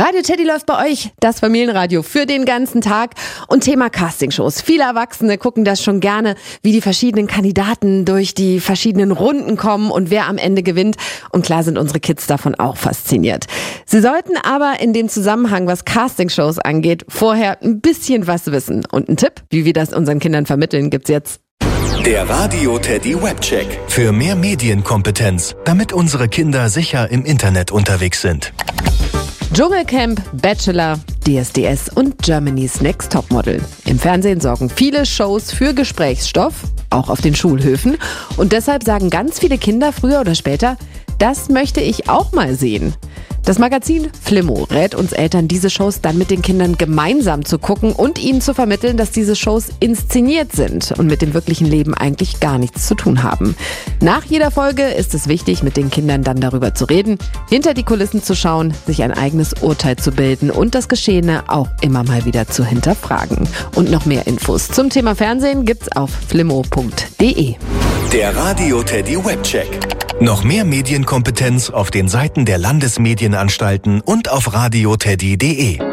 Radio Teddy läuft bei euch, das Familienradio für den ganzen Tag und Thema Castingshows. Viele Erwachsene gucken das schon gerne, wie die verschiedenen Kandidaten durch die verschiedenen Runden kommen und wer am Ende gewinnt. Und klar sind unsere Kids davon auch fasziniert. Sie sollten aber in dem Zusammenhang, was Castingshows angeht, vorher ein bisschen was wissen. Und einen Tipp, wie wir das unseren Kindern vermitteln, gibt's jetzt. Der Radio Teddy Webcheck. Für mehr Medienkompetenz, damit unsere Kinder sicher im Internet unterwegs sind. Dschungelcamp, Bachelor, DSDS und Germany's Next Topmodel. Im Fernsehen sorgen viele Shows für Gesprächsstoff, auch auf den Schulhöfen. Und deshalb sagen ganz viele Kinder früher oder später, das möchte ich auch mal sehen. Das Magazin Flimmo rät uns Eltern, diese Shows dann mit den Kindern gemeinsam zu gucken und ihnen zu vermitteln, dass diese Shows inszeniert sind und mit dem wirklichen Leben eigentlich gar nichts zu tun haben. Nach jeder Folge ist es wichtig, mit den Kindern dann darüber zu reden, hinter die Kulissen zu schauen, sich ein eigenes Urteil zu bilden und das Geschehene auch immer mal wieder zu hinterfragen. Und noch mehr Infos zum Thema Fernsehen gibt's auf flimmo.de. Der Radio Teddy Webcheck. Noch mehr Medienkompetenz auf den Seiten der Landesmedienanstalten und auf radioteddy.de.